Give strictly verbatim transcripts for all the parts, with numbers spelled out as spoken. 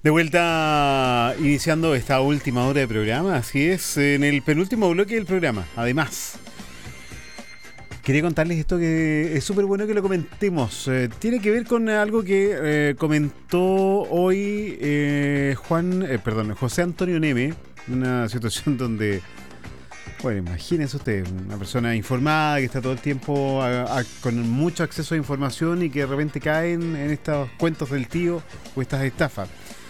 De vuelta iniciando esta última hora de programa, así es, en el penúltimo bloque del programa. Además, quería contarles esto que es súper bueno que lo comentemos. Eh, tiene que ver con algo que eh, comentó hoy eh, Juan, eh, perdón, José Antonio Neme, una situación donde, bueno, imagínense ustedes, una persona informada que está todo el tiempo a, a, con mucho acceso a información y que de repente caen en estos cuentos del tío o estas estafas.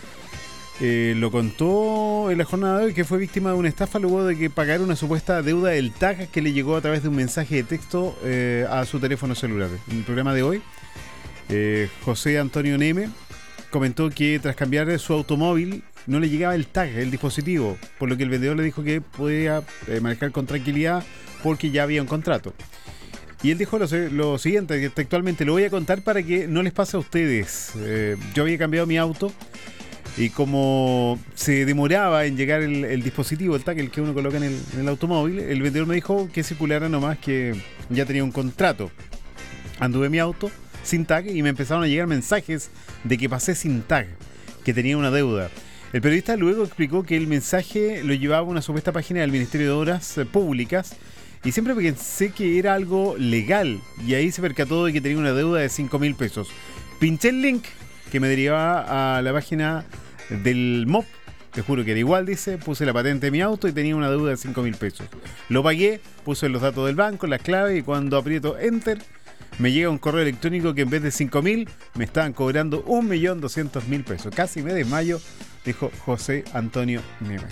Eh, lo contó en la jornada de hoy que fue víctima de una estafa luego de que pagara una supuesta deuda del T A C que le llegó a través de un mensaje de texto eh, a su teléfono celular. En el programa de hoy, eh, José Antonio Neme comentó que tras cambiar su automóvil no le llegaba el T A C, el dispositivo, por lo que el vendedor le dijo que podía eh, manejar con tranquilidad porque ya había un contrato. Y él dijo lo, lo siguiente, que textualmente lo voy a contar para que no les pase a ustedes. Eh, yo había cambiado mi auto y como se demoraba en llegar el, el dispositivo, el tag, el que uno coloca en el, en el automóvil, el vendedor me dijo que circulara nomás, que ya tenía un contrato. Anduve mi auto sin tag y me empezaron a llegar mensajes de que pasé sin tag, que tenía una deuda. El periodista luego explicó que el mensaje lo llevaba a una supuesta página del Ministerio de Obras Públicas y siempre pensé que era algo legal y ahí se percató de que tenía una deuda de cinco mil pesos. Pinché el link que me derivaba a la página del M O P, te juro que era igual, dice, puse la patente de mi auto y tenía una deuda de cinco mil pesos. Lo pagué, puse los datos del banco, las claves y cuando aprieto Enter me llega un correo electrónico que en vez de cinco mil me estaban cobrando un millón doscientos mil pesos. Casi me desmayo, dijo José Antonio Neme.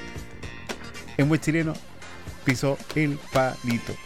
En buen chileno, pisó el palito.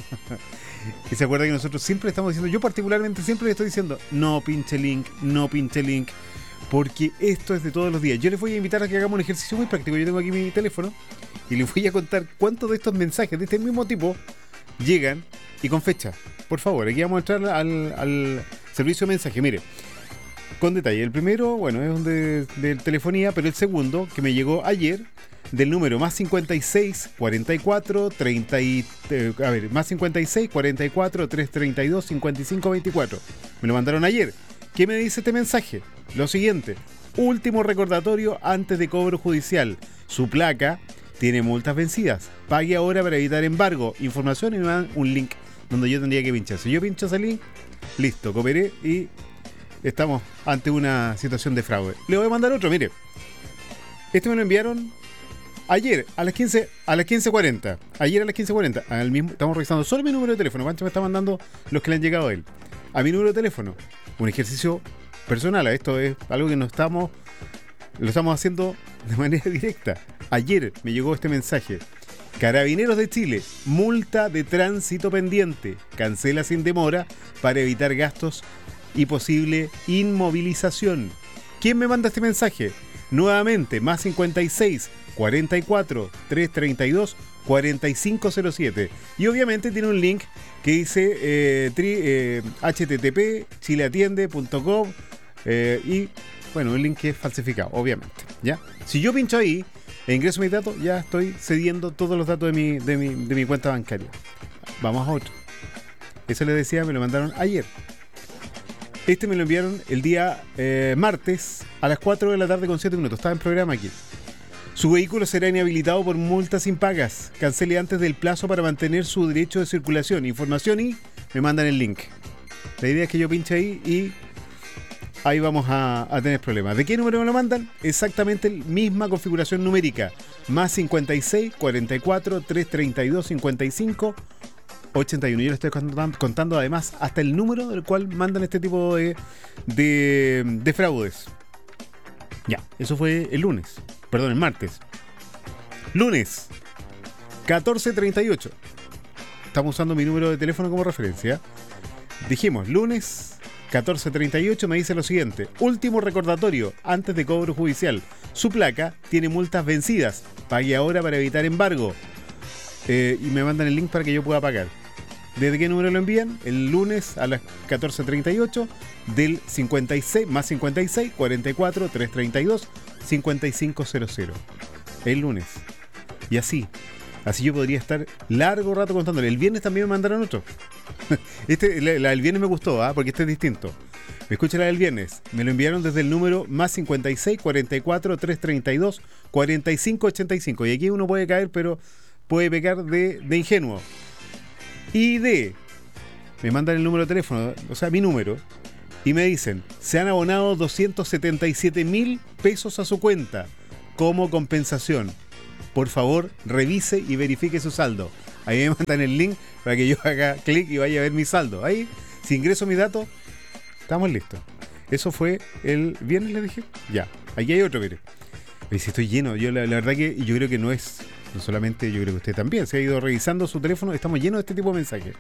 Y se acuerda que nosotros siempre estamos diciendo, yo particularmente siempre le estoy diciendo, no pinche link, no pinche link, porque esto es de todos los días. Yo les voy a invitar a que hagamos un ejercicio muy práctico. Yo tengo aquí mi teléfono y les voy a contar cuántos de estos mensajes de este mismo tipo llegan y con fecha. Por favor, aquí vamos a entrar al, al servicio de mensaje. Mire, con detalle. El primero, bueno, es un de, de telefonía, pero el segundo, que me llegó ayer, del número más cincuenta y seis, cuarenta y cuatro, treinta y, eh, a ver, más cincuenta y seis, cuarenta y cuatro, trescientos treinta y dos, cincuenta y cinco, veinticuatro. Me lo mandaron ayer. ¿Qué me dice este mensaje? Lo siguiente: último recordatorio antes de cobro judicial. Su placa tiene multas vencidas. Pague ahora para evitar embargo. Información y me dan un link donde yo tendría que pinchar. Si yo pincho ese link, listo, cooperé y estamos ante una situación de fraude. Le voy a mandar otro, mire. Este me lo enviaron ayer a las quince, a las quince cuarenta. Ayer a las quince cuarenta. Al mismo, estamos revisando solo mi número de teléfono. Pancho me está mandando los que le han llegado a él. A mi número de teléfono. Un ejercicio personal. Esto es algo que no estamos, lo estamos haciendo de manera directa. Ayer me llegó este mensaje. Carabineros de Chile, multa de tránsito pendiente. Cancela sin demora para evitar gastos y posible inmovilización. ¿Quién me manda este mensaje? Nuevamente, más cincuenta y seis, cuarenta y cuatro, trescientos treinta y dos, cuarenta y cinco cero siete. Y obviamente tiene un link que dice eh, tri, eh, h t t p chileatiende punto com eh, y bueno, un link que es falsificado, obviamente. ¿Ya? Si yo pincho ahí e ingreso mis datos, ya estoy cediendo todos los datos de mi, de mi, de mi cuenta bancaria. Vamos a otro. Eso les decía, me lo mandaron ayer. Este me lo enviaron el día eh, martes a las cuatro de la tarde con siete minutos. Estaba en programa aquí. Su vehículo será inhabilitado por multas impagas. Cancele antes del plazo para mantener su derecho de circulación. Información y me mandan el link. La idea es que yo pinche ahí y ahí vamos a, a tener problemas. ¿De qué número me lo mandan? Exactamente la misma configuración numérica. Más cincuenta y seis, cuarenta y cuatro, trescientos treinta y dos, cincuenta y cinco, ochenta y uno. Yo les estoy contando, contando además hasta el número del cual mandan este tipo de, de, de fraudes. Ya, eso fue el lunes. Perdón, el martes. Lunes, catorce treinta y ocho. Estamos usando mi número de teléfono como referencia. Dijimos, lunes, catorce treinta y ocho, me dice lo siguiente. Último recordatorio antes de cobro judicial. Su placa tiene multas vencidas. Pague ahora para evitar embargo. Eh, y me mandan el link para que yo pueda pagar. ¿Desde qué número lo envían? El lunes a las catorce treinta y ocho del cincuenta y seis, más cincuenta y seis, cuarenta y cuatro, trescientos treinta y dos, cincuenta y cinco cero cero. El lunes. Y así. Así yo podría estar largo rato contándole. El viernes también me mandaron otro. Este, la, la, el viernes me gustó, ¿eh? Porque este es distinto. Me escucha la del viernes. Me lo enviaron desde el número más cincuenta y seis, cuarenta y cuatro, trescientos treinta y dos, cuarenta y cinco ochenta y cinco. Y aquí uno puede caer, pero puede pecar de, de ingenuo. Y de... Me mandan el número de teléfono, o sea, mi número, y me dicen, se han abonado doscientos setenta y siete mil pesos a su cuenta como compensación. Por favor, revise y verifique su saldo. Ahí me mandan el link para que yo haga clic y vaya a ver mi saldo. Ahí, si ingreso mis datos, estamos listos. Eso fue el viernes, le dije. Ya, aquí hay otro, mire. Y si estoy lleno, yo la, la verdad que yo creo que no es, no solamente yo creo que usted también, se ha ido revisando su teléfono, estamos llenos de este tipo de mensajes.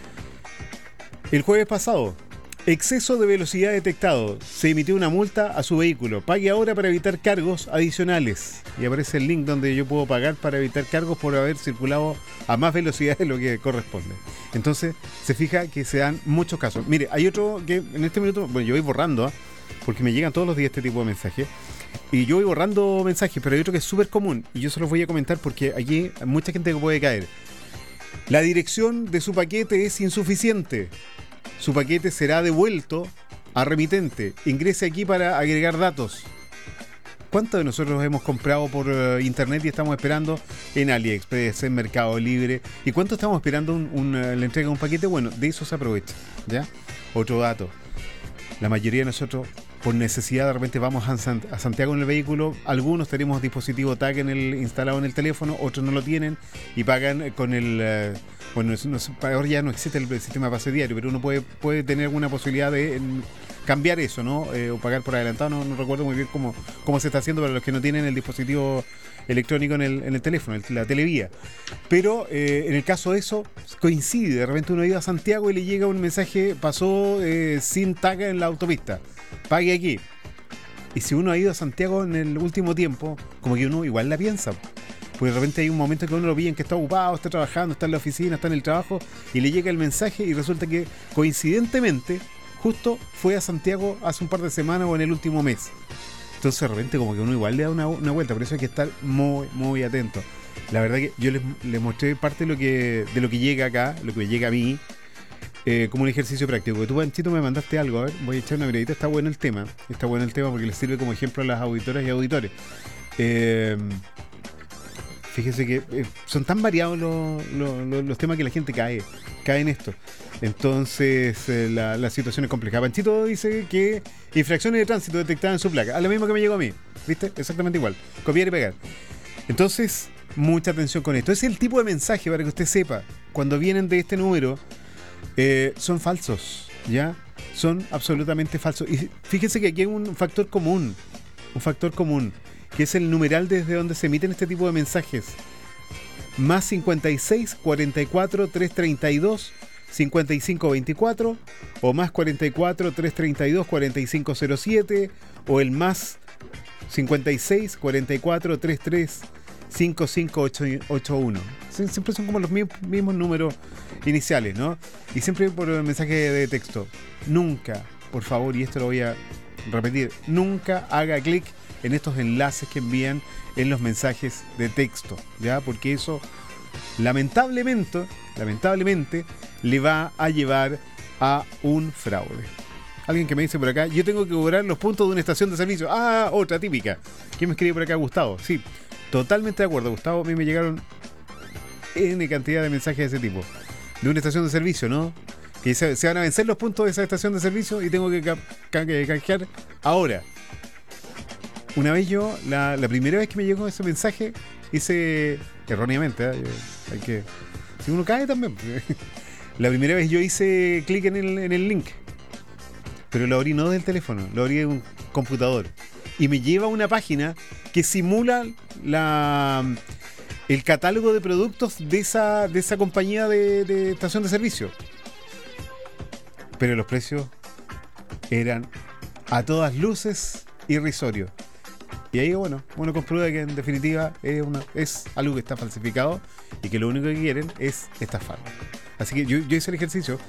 El jueves pasado, exceso de velocidad detectado. Se emitió una multa a su vehículo. Pague ahora para evitar cargos adicionales. Y aparece el link donde yo puedo pagar para evitar cargos por haber circulado a más velocidad de lo que corresponde. Entonces, se fija que se dan muchos casos. Mire, hay otro que en este minuto, bueno, yo voy borrando, ¿eh? Porque me llegan todos los días este tipo de mensajes. Y yo voy borrando mensajes, pero hay otro que es súper común. Y yo se los voy a comentar porque aquí hay mucha gente que puede caer. La dirección de su paquete es insuficiente. Su paquete será devuelto a remitente. Ingrese aquí para agregar datos. ¿Cuántos de nosotros hemos comprado por uh, internet y estamos esperando en AliExpress, en Mercado Libre? ¿Y cuánto estamos esperando un, un, uh, la entrega de un paquete? Bueno, de eso se aprovecha, ¿ya? Otro dato. La mayoría de nosotros, por necesidad, de repente vamos a, San, a Santiago en el vehículo. Algunos tenemos dispositivo T A C en el, instalado en el teléfono, otros no lo tienen y pagan con el... Uh, bueno, no, ahora ya no existe el, el sistema de pase diario, pero uno puede, puede tener alguna posibilidad de en, cambiar eso, ¿no? Eh, o pagar por adelantado. No, no recuerdo muy bien cómo, cómo se está haciendo para los que no tienen el dispositivo electrónico en el, en el teléfono, el, la televía. Pero eh, en el caso de eso, coincide. De repente uno iba a Santiago y le llega un mensaje, pasó eh, sin T A C en la autopista. Pague aquí. Y si uno ha ido a Santiago en el último tiempo, como que uno igual la piensa. Pues de repente hay un momento que uno lo pilla en que está ocupado, está trabajando, está en la oficina, está en el trabajo, y le llega el mensaje y resulta que coincidentemente justo fue a Santiago hace un par de semanas o en el último mes. Entonces de repente como que uno igual le da una, una vuelta, por eso hay que estar muy, muy atento. La verdad que yo les, les mostré parte de lo que de lo que llega acá, lo que me llega a mí, eh, como un ejercicio práctico. Porque tú, Panchito, me mandaste algo, a ver, voy a echar una miradita, está bueno el tema, está bueno el tema porque les sirve como ejemplo a las auditoras y auditores. Eh... Fíjese que eh, son tan variados los, los, los, los temas que la gente cae, cae en esto. Entonces, eh, la, la situación es compleja. Panchito dice que infracciones de tránsito detectadas en su placa. A lo mismo que me llegó a mí, ¿viste? Exactamente igual. Copiar y pegar. Entonces, mucha atención con esto. Es el tipo de mensaje, para que usted sepa, cuando vienen de este número, eh, son falsos, ¿ya? Son absolutamente falsos. Y fíjese que aquí hay un factor común, un factor común. Que es el numeral desde donde se emiten este tipo de mensajes. Más cincuenta y seis, cuarenta y cuatro, trescientos treinta y dos, cincuenta y cinco veinticuatro, o más cuarenta y cuatro, trescientos treinta y dos, cuarenta y cinco cero siete, o el más cincuenta y seis, cuarenta y cuatro, treinta y tres, cincuenta y cinco ochenta y uno. Siempre son como los mismos, mismos números iniciales, ¿no? Y siempre por el mensaje de texto. Nunca, por favor, y esto lo voy a repetir, nunca haga clic en estos enlaces que envían en los mensajes de texto, ¿ya? Porque eso lamentablemente, lamentablemente le va a llevar a un fraude. Alguien que me dice por acá, yo tengo que cobrar los puntos de una estación de servicio. Ah, otra típica. ¿Quién me escribe por acá? Gustavo. Sí, totalmente de acuerdo, Gustavo. A mí me llegaron N cantidad de mensajes de ese tipo. De una estación de servicio, ¿no? Que se, se van a vencer los puntos de esa estación de servicio y tengo que ca- ca- canjear ahora. Una vez yo, la, la primera vez que me llegó ese mensaje, hice erróneamente, ¿eh? Hay que, si uno cae también. La primera vez yo hice clic en el, en el link, pero lo abrí no del teléfono, lo abrí de un computador. Y me lleva a una página que simula la, el catálogo de productos de esa, de esa compañía de, de estación de servicio. Pero los precios eran a todas luces irrisorios. Y ahí, bueno, uno comprueba que en definitiva es, una, es algo que está falsificado y que lo único que quieren es estafar. Así que yo, yo hice el ejercicio.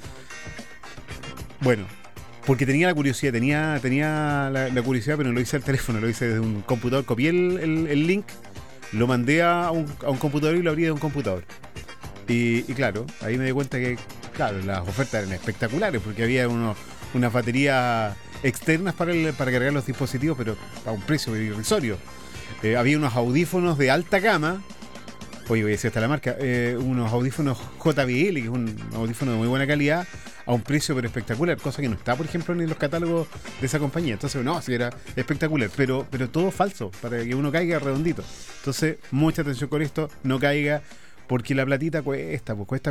Bueno, porque tenía la curiosidad, tenía, tenía la, la curiosidad, pero no lo hice al teléfono, lo hice desde un computador. Copié el, el, el link, lo mandé a un, a un computador y lo abrí de un computador. Y, y claro, ahí me di cuenta que, claro, las ofertas eran espectaculares porque había unos, unas baterías externas para, el, para cargar los dispositivos, pero a un precio irrisorio. Eh, había unos audífonos de alta gama. Oye, voy a decir hasta la marca. Eh, unos audífonos J B L, que es un audífono de muy buena calidad, a un precio pero espectacular, cosa que no está, por ejemplo, en los catálogos de esa compañía. Entonces, no, sí era espectacular, pero, pero todo falso, para que uno caiga redondito. Entonces, mucha atención con esto, no caiga, porque la platita cuesta, pues cuesta